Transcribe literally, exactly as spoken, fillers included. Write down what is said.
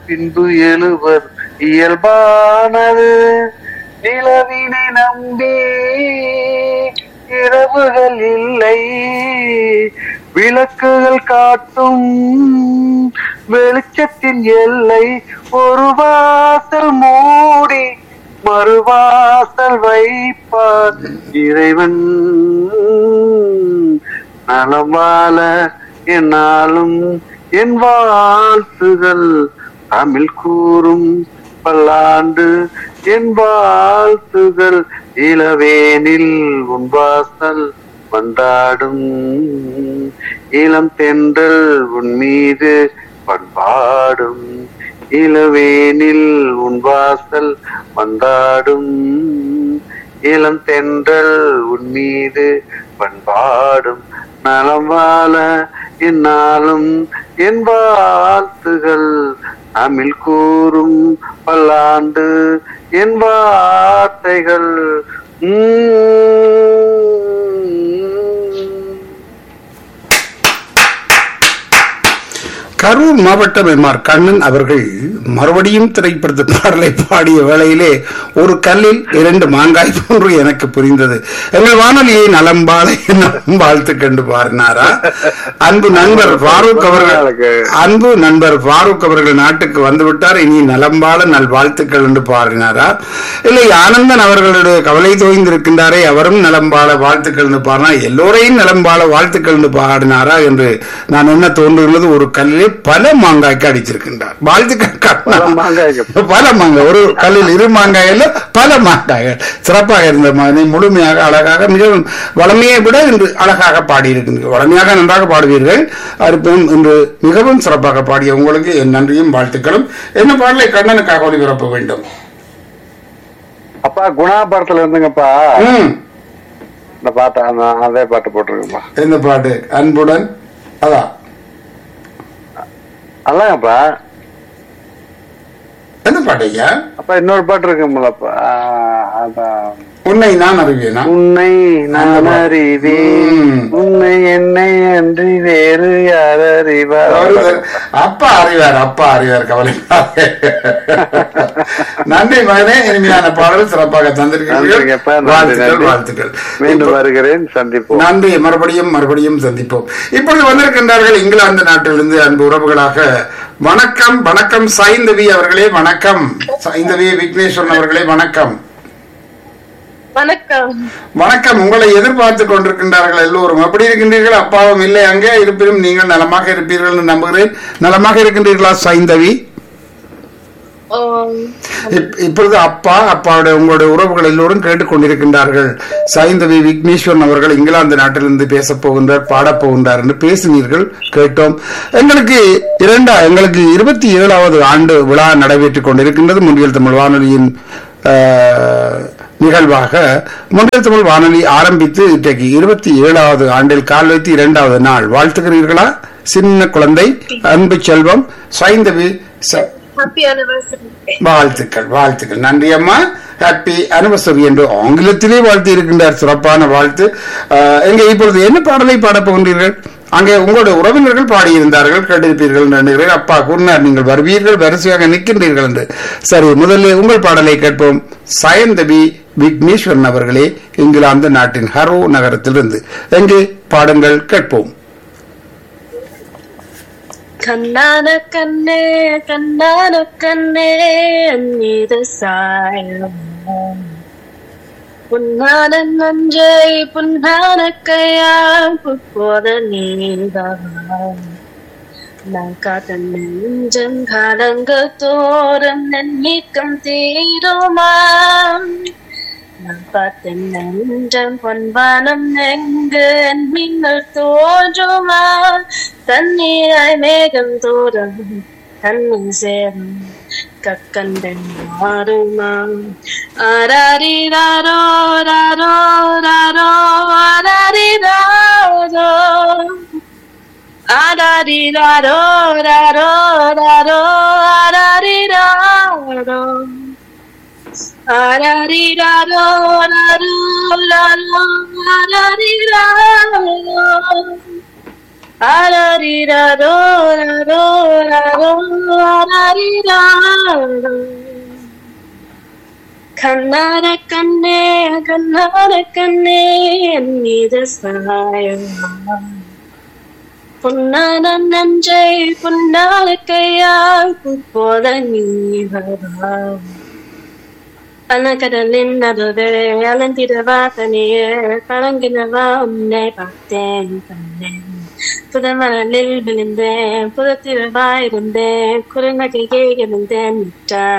பின்பு எழுவர் இயல்பானது. நிலவினை நம்பி இரவுகள் இல்லை, விளக்குகள் காட்டும் வெளிச்சத்தின் எல்லை. ஒரு வாசல் மூடி மறுவாசல் வைப்பார் இறைவன். நலம் வாழ என்னாலும் என் வாழ்த்துகள், தமிழ் கூறும் பல்லாண்டு என் வாழ்த்துகள். இளவேனில் உன் வாசல் வந்தாடும், இளம் தென்றல் உன் மீது பண்பாடும். இளவேனில் உன் வாசல் வந்தாடும், இளம் தென்றல் உன் மீது பண்பாடும். நலம் வாழ என்னாலும் என் வாழ்த்துகள், தமிழ் கூறும் பல்லாண்டு என் வார்த்தைகள். கரூர் மாவட்டம் எம் ஆர் கண்ணன் அவர்கள் மறுபடியும் திரைப்படத்து பாடலை பாடிய வேளையிலே ஒரு கல்லில் இரண்டு மாங்காய் போன்று எனக்கு புரிந்தது. எங்கள் வானொலியை நலம்பால நலம் வாழ்த்து கண்டு பாடினாரா? அன்பு நண்பர் ஃபாரூக் அவர்கள் அன்பு நண்பர் ஃபாரூக் அவர்கள் நாட்டுக்கு வந்துவிட்டார், இனி நலம்பால நல் வாழ்த்துக்கள் என்று பாடினாரா? இல்லை ஆனந்தன் அவர்களுடைய கவலை தோய்ந்திருக்கின்றாரே, அவரும் நலம்பால வாழ்த்துக்கள் என்று பாடினா, எல்லோரையும் நலம்பால வாழ்த்துக்கள் என்று பாடினாரா என்று நான் என்ன தோன்றுகிறது. ஒரு கல்லில் பல மாங்காய்க்கு அடிச்சிருக்கின்றார். வாழ்த்துக்கள் பல மாங்காய், ஒரு கல்லில் இரு மாங்காயில் பல மாங்காய்கள். சிறப்பாக இருந்த மாதிரி முழுமையாக அழகாக மிகவும் வளமையை விட இன்று அழகாக பாடியிருக்கின்றீர்கள். வளமையாக நன்றாக பாடுவீர்கள். அறுப்பும் இன்று மிகவும் சிறப்பாக பாடிய உங்களுக்கு என் நன்றியும் வாழ்த்துக்களும். என்ன பாடலை கண்ணனுக்காக ஒளிபரப்ப வேண்டும்? அப்பா குணா படத்துல இருந்துங்கப்பா, இந்த பாட்டு அதே பாட்டு போட்டிருக்குப்பா. எந்த பாட்டு? அன்புடன் அதான் அதாங்கப்பா. எந்த பாட்டு ஐயா? அப்பா இன்னொரு பாட்டு இருக்குங்களப்பா, அதான் உன்னை நான் அறிவேனா? உன்னை நான் அறிவேன், உன்னை என்னை அன்றி வேறு யார் அறிவார். அப்பா அறிவார், அப்பா அறிவார், கவலை. நன்றி மகனே, இனிமையான பாடல் சிறப்பாக தந்திருக்கிறீர்கள். வாழ்த்துக்கள் வாழ்த்துக்கள். மீண்டும் வருகிறேன், சந்திப்போம். நன்றி, மறுபடியும் மறுபடியும் சந்திப்போம். இப்பொழுது வந்திருக்கின்றார்கள் இங்கிலாந்து நாட்டிலிருந்து அன்பு உறவுகளாக. வணக்கம் வணக்கம் சைந்தவி அவர்களே, வணக்கம் சைந்தவி. விக்னேஸ்வரன் அவர்களே வணக்கம். வணக்கம் வணக்கம். உங்களை எதிர்பார்த்து கொண்டிருக்கின்றார்கள் எல்லோரும். எப்படி இருக்கின்றீர்கள்? அப்பாவும் இல்லை அங்கே, இருப்பினும் நீங்கள் நலமாக இருப்பீர்கள் என்று நம்புகிறேன். நலமாக இருக்கின்றீர்களா சைந்தவி? இப்பொழுது அப்பா அப்பாவுடைய உங்களுடைய உறவுகள் எல்லோரும் கேட்டுக்கொண்டிருக்கின்றார்கள். சைந்தவி விக்னேஸ்வரன் அவர்கள் இங்கிலாந்து நாட்டிலிருந்து பேசப் போகின்றார், பாடப் போகின்றார் என்று பேசினீர்கள், கேட்டோம். எங்களுக்கு இரண்டா எங்களுக்கு இருபத்தி ஏழாவது ஆண்டு விழா நடைபெற்றுக் கொண்டிருக்கின்றது. முன்னில் தமிழ் வானொலியின் நிகழ்வாக முன்னில் தமிழ் வானொலி ஆரம்பித்து இன்றைக்கு இருபத்தி ஏழாவது ஆண்டில் கால் வைத்து இரண்டாவது நாள். வாழ்த்துகிறீர்களா சின்ன குழந்தை அன்பு செல்வம் சைந்தவி? வாழ்த்துக்கள் வாழ்த்துக்கள். நன்றி அம்மா. ஹாப்பி அனிவர்சரி என்று ஆங்கிலத்திலே வாழ்த்து இருக்கின்றார். சிறப்பான வாழ்த்து. எங்கே இப்பொழுது என்ன பாடலை பாடப் போகின்றீர்கள்? அங்கே உங்களுடைய உறவினர்கள் பாடியிருந்தார்கள், கேட்டிருப்பீர்கள் நினைக்கிறேன். அப்பா கூறினார் நீங்கள் வருவீர்கள், வரிசையாக நிற்கின்றீர்கள் என்று. சரி, முதலில் உங்கள் பாடலை கேட்போம். சைந்தவி விக்னேஸ்வரன் அவர்களே, இங்கிலாந்து நாட்டின் ஹரோ நகரத்திலிருந்து. எங்கே பாடுங்கள், கேட்போம். கண்ணான கண்ணே கண்ணான கண்ணே மீது சாயம், புன்னான நஞ்சை புன்னான கையால் புப்போத நீதான். நான் காத்த நெஞ்சம் காலங்கள் தோறும் நன்மிக்கம் தீருமா. நான் பார்த்த நெஞ்சம் பொன்பானம் எங்கு என் மின்னல் தோன்றுமா. தண்ணீராய் மேகம் தோறும் கண்ணீர் சேரும் கக்கண்டன் மாறுமா. ஆராரிராரோ ராரோ ராரோ ஆராரிராரோ ஆராரிராரோ ராரோ ராரோ ஆராரிராரோ ஆராரிராரோ ராரோ ராரோ ஆராரிராரோ ஆராரிராரோ ராரோ ராரோ ஆராரிராரோ கண்ணார கண்ணே கண்ணார கண்ணே என் மீது சாயமா பொன்னான நஞ்சை பொன்னான கையால் போல நீ வரா அலங்கடலின் நடுவே அலந்திடவா தனியே கலங்கினவா உன்னை பார்த்தேன் கண்ணேன் புதமணலில் விழுந்தேன் புதத்திரவா இருந்தேன் குறுநகையே இருந்தேன்